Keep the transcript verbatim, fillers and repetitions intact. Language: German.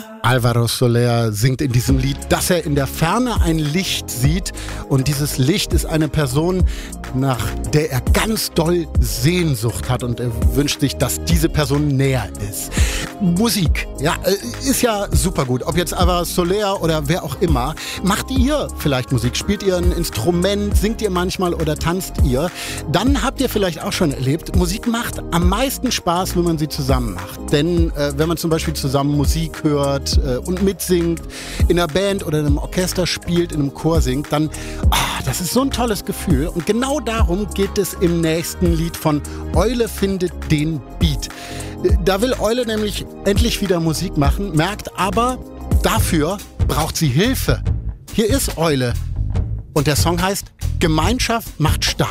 Alvaro Soler singt in diesem Lied, dass er in der Ferne ein Licht sieht und dieses Licht ist eine Person, nach der er ganz doll Sehnsucht hat und er wünscht sich, dass diese Person näher ist. Musik, ja, ist ja super gut. Ob jetzt Alvaro Soler oder wer auch immer. Macht ihr vielleicht Musik? Spielt ihr ein Instrument? Singt ihr manchmal oder tanzt ihr? Dann habt ihr vielleicht auch schon erlebt, Musik macht am meisten Spaß, wenn man sie zusammen macht. Denn äh, wenn man zum Beispiel zusammen Musik hört äh, und mitsingt, in einer Band oder in einem Orchester spielt, in einem Chor singt, dann, oh, das ist so ein tolles Gefühl. Und genau darum geht es im nächsten Lied von Eule findet den Beat. Da will Eule nämlich endlich wieder Musik machen, merkt aber, dafür braucht sie Hilfe. Hier ist Eule und der Song heißt Gemeinschaft macht stark.